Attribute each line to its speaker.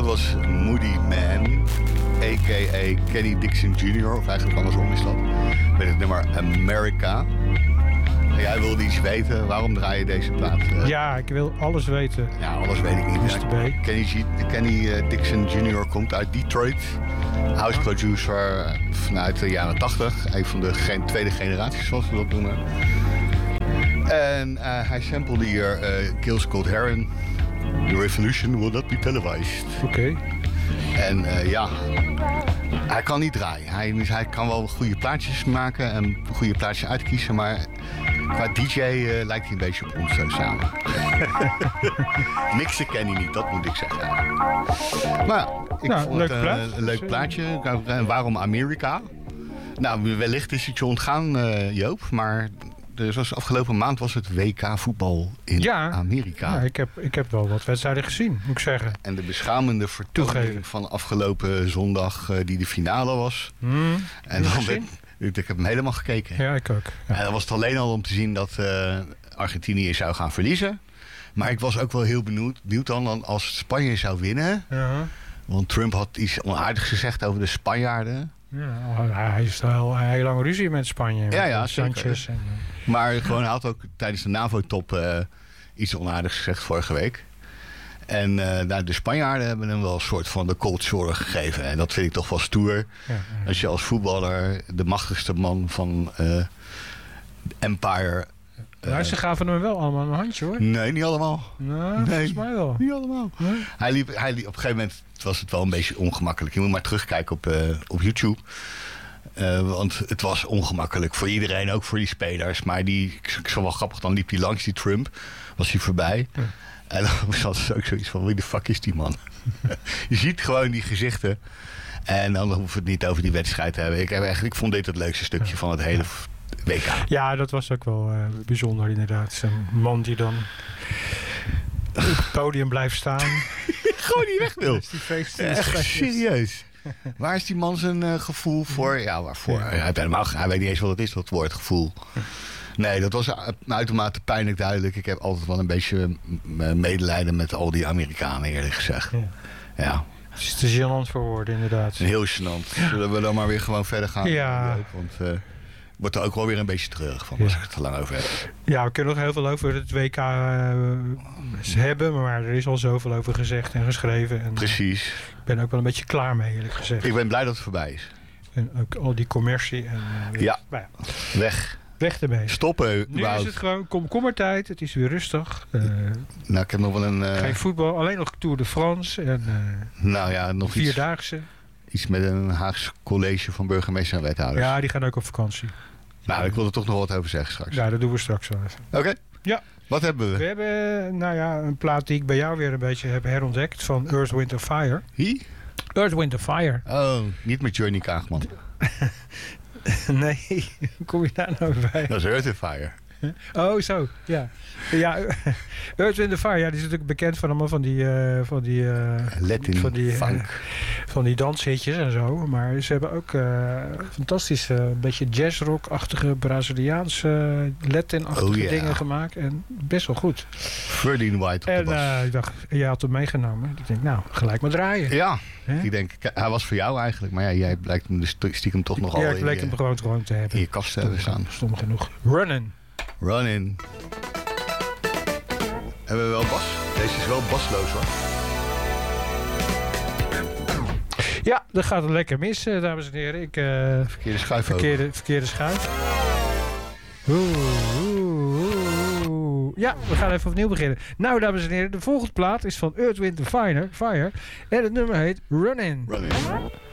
Speaker 1: was Moody Man, a.k.a. Kenny Dixon Jr. Of eigenlijk andersom is dat. Met het nummer America. En jij wilde iets weten. Waarom draai je deze plaat?
Speaker 2: Ja, ik wil alles weten.
Speaker 1: Ja, alles weet ik niet.
Speaker 2: Mr. B.
Speaker 1: Kenny Dixon Jr. komt uit Detroit. House producer vanuit de jaren 80. Een van de tweede generatie, zoals we dat noemen. En hij samplede hier Gil Scott Heron. The revolution will not be televised.
Speaker 2: Oké.
Speaker 1: En hij kan niet draaien. Hij kan wel goede plaatjes maken en goede plaatjes uitkiezen, maar qua DJ lijkt hij een beetje op ons samen. Mixen ken hij niet, dat moet ik zeggen. Maar ik vond het een leuk plaatje. En waarom Amerika? Nou, wellicht is het je ontgaan, Joop, maar afgelopen maand was het WK voetbal in Amerika.
Speaker 2: Ja, ik heb wel wat wedstrijden gezien, moet ik zeggen.
Speaker 1: En de beschamende vertoning van afgelopen zondag, die de finale was. En dan ik heb hem helemaal gekeken.
Speaker 2: Ja, ik ook. Ja.
Speaker 1: En dan was het alleen al om te zien dat Argentinië zou gaan verliezen. Maar ik was ook wel heel benieuwd dan als Spanje zou winnen. Want Trump had iets onaardigs gezegd over de Spanjaarden.
Speaker 2: Ja, hij is al heel lang ruzie met Spanje.
Speaker 1: Ja,
Speaker 2: Sanchez.
Speaker 1: Maar gewoon, hij had ook tijdens de NAVO-top iets onaardigs gezegd vorige week. En de Spanjaarden hebben hem wel een soort van de cold shoulder gegeven. En dat vind ik toch wel stoer. Ja. Als je als voetballer de machtigste man van Empire...
Speaker 2: ze gaven hem wel allemaal een handje, hoor.
Speaker 1: Nee, niet allemaal.
Speaker 2: Nou, volgens mij wel.
Speaker 1: Niet allemaal. Nee. Hij liep, op een gegeven moment was het wel een beetje ongemakkelijk. Je moet maar terugkijken op YouTube. Want het was ongemakkelijk voor iedereen, ook voor die spelers. Maar ik vond wel grappig, dan liep hij langs die Trump. Was hij voorbij. Ja. En dan was het ook zoiets van, wie de fuck is die man? Je ziet gewoon die gezichten. En dan hoeven we het niet over die wedstrijd te hebben. Ik vond dit het leukste stukje van het hele WK. Ja,
Speaker 2: dat was ook wel bijzonder inderdaad. Zo'n man die dan op het podium blijft staan.
Speaker 1: Gewoon niet weg wil.
Speaker 2: Dus die feest
Speaker 1: echt serieus. Waar is die man zijn gevoel voor? Ja, waarvoor? Ja. Hij weet niet eens wat het is, dat woord gevoel. Nee, dat was uitermate pijnlijk duidelijk. Ik heb altijd wel een beetje medelijden met al die Amerikanen, eerlijk gezegd. Ja.
Speaker 2: Het is te gênant voor woorden, inderdaad.
Speaker 1: Heel gênant. Zullen we dan maar weer gewoon verder gaan?
Speaker 2: Ja.
Speaker 1: Want ik word er ook wel weer een beetje treurig van als ik het te lang over heb.
Speaker 2: Ja, we kunnen nog heel veel over het WK hebben, maar er is al zoveel over gezegd en geschreven. En,
Speaker 1: precies.
Speaker 2: Ik ben ook wel een beetje klaar mee, eerlijk gezegd.
Speaker 1: Ik ben blij dat het voorbij is.
Speaker 2: En ook al die commercie. En,
Speaker 1: weg.
Speaker 2: Weg ermee.
Speaker 1: Stoppen.
Speaker 2: Nu is het gewoon komkommertijd. Het is weer rustig.
Speaker 1: Ik heb nog wel een...
Speaker 2: Geen voetbal. Alleen nog Tour de France. En,
Speaker 1: nog
Speaker 2: Vierdaagse.
Speaker 1: Iets met een Haagse college van burgemeester en wethouders.
Speaker 2: Ja, die gaan ook op vakantie.
Speaker 1: Nou, ik wil er toch nog wat over zeggen straks.
Speaker 2: Ja, dat doen we straks wel even.
Speaker 1: Oké.
Speaker 2: Ja.
Speaker 1: Wat hebben we?
Speaker 2: We hebben een plaat die ik bij jou weer een beetje heb herontdekt. Van Earth, Wind & Fire.
Speaker 1: Wie?
Speaker 2: Earth, Wind & Fire.
Speaker 1: Oh, niet met Johnny Kaagman.
Speaker 2: Nee, hoe kom je daar nou bij?
Speaker 1: Dat is Earth & Fire.
Speaker 2: Oh, zo. Ja. Earth, Wind & Fire. Ja, die is natuurlijk bekend van allemaal van die
Speaker 1: Latin funk.
Speaker 2: Van die danshitjes en zo. Maar ze hebben ook fantastische, beetje jazzrock-achtige, Braziliaanse, Latin-achtige dingen gemaakt. En best wel goed.
Speaker 1: Freddie White op de bas.
Speaker 2: Ik dacht, jij had hem meegenomen. Ik denk, nou, gelijk maar draaien.
Speaker 1: Ja. Ik denk, hij was voor jou eigenlijk. Maar ja, jij blijkt hem stiekem toch nogal
Speaker 2: ik bleek hem gewoon te hebben.
Speaker 1: In je kast te hebben staan.
Speaker 2: Stom genoeg. Runnin'.
Speaker 1: Hebben we wel bas? Deze is wel basloos, hoor.
Speaker 2: Ja, dat gaat het lekker mis, dames en heren.
Speaker 1: Verkeerde schuif
Speaker 2: verkeerde schuif. Ja, we gaan even opnieuw beginnen. Nou, dames en heren, de volgende plaat is van Earth, Wind & Fire. En het nummer heet Runnin'.